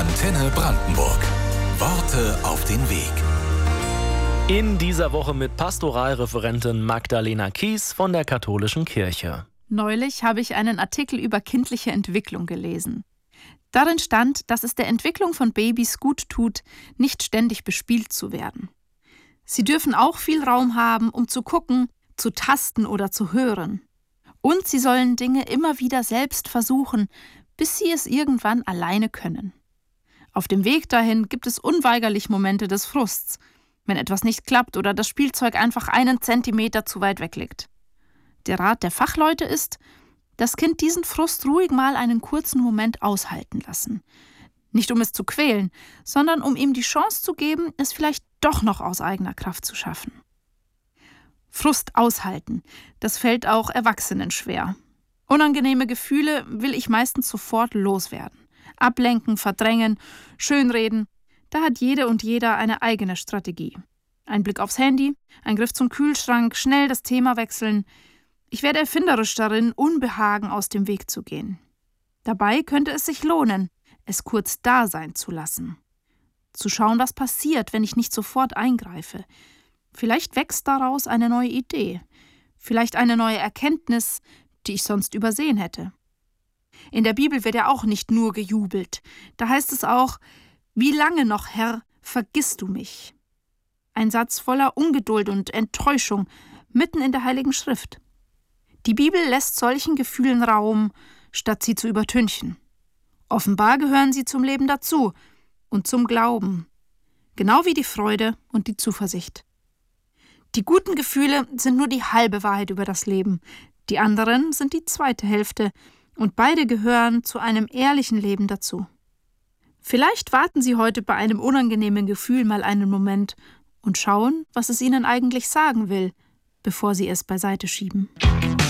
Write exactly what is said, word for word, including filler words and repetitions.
Antenne Brandenburg. Worte auf den Weg. In dieser Woche mit Pastoralreferentin Magdalena Kies von der Katholischen Kirche. Neulich habe ich einen Artikel über kindliche Entwicklung gelesen. Darin stand, dass es der Entwicklung von Babys gut tut, nicht ständig bespielt zu werden. Sie dürfen auch viel Raum haben, um zu gucken, zu tasten oder zu hören. Und sie sollen Dinge immer wieder selbst versuchen, bis sie es irgendwann alleine können. Auf dem Weg dahin gibt es unweigerlich Momente des Frusts, wenn etwas nicht klappt oder das Spielzeug einfach einen Zentimeter zu weit weg liegt. Der Rat der Fachleute ist, das Kind diesen Frust ruhig mal einen kurzen Moment aushalten lassen. Nicht um es zu quälen, sondern um ihm die Chance zu geben, es vielleicht doch noch aus eigener Kraft zu schaffen. Frust aushalten, das fällt auch Erwachsenen schwer. Unangenehme Gefühle will ich meistens sofort loswerden. Ablenken, verdrängen, schönreden, da hat jede und jeder eine eigene Strategie. Ein Blick aufs Handy, ein Griff zum Kühlschrank, schnell das Thema wechseln. Ich werde erfinderisch darin, Unbehagen aus dem Weg zu gehen. Dabei könnte es sich lohnen, es kurz da sein zu lassen. Zu schauen, was passiert, wenn ich nicht sofort eingreife. Vielleicht wächst daraus eine neue Idee. Vielleicht eine neue Erkenntnis, die ich sonst übersehen hätte. In der Bibel wird ja auch nicht nur gejubelt. Da heißt es auch, wie lange noch, Herr, vergisst du mich? Ein Satz voller Ungeduld und Enttäuschung, mitten in der Heiligen Schrift. Die Bibel lässt solchen Gefühlen Raum, statt sie zu übertünchen. Offenbar gehören sie zum Leben dazu und zum Glauben. Genau wie die Freude und die Zuversicht. Die guten Gefühle sind nur die halbe Wahrheit über das Leben. Die anderen sind die zweite Hälfte und beide gehören zu einem ehrlichen Leben dazu. Vielleicht warten Sie heute bei einem unangenehmen Gefühl mal einen Moment und schauen, was es Ihnen eigentlich sagen will, bevor Sie es beiseite schieben.